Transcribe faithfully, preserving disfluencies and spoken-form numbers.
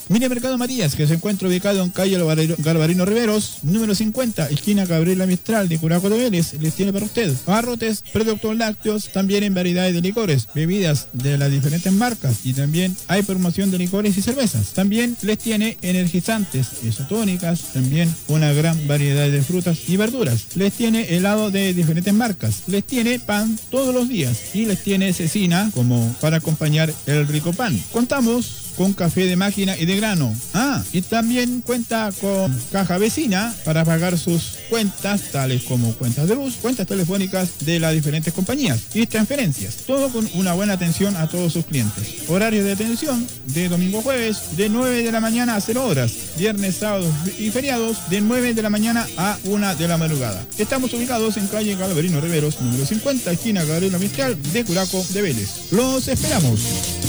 Mini Mercado Matías, que se encuentra ubicado en calle Galvarino Riveros, número cincuenta, esquina Gabriela Mistral de Curacao de Vélez, les tiene para usted abarrotes, productos lácteos, también en variedades de licores, bebidas de las diferentes marcas y también hay promoción de licores y cervezas. También les tiene energizantes, isotónicas, también una gran variedad de frutas y verduras. Les tiene helado de diferentes marcas, les tiene pan todos los días y les tiene cecina como para acompañar el rico pan. Contamos con café de máquina y de grano. Ah, y también cuenta con caja vecina para pagar sus cuentas, tales como cuentas de luz, cuentas telefónicas de las diferentes compañías y transferencias. Todo con una buena atención a todos sus clientes. Horarios de atención de domingo a jueves, de nueve de la mañana a cero horas. Viernes, sábados y feriados, de nueve de la mañana a una de la madrugada. Estamos ubicados en calle Galvarino Riveros, número cincuenta, esquina Gabriela Mistral de Curacao de Vélez. Los esperamos.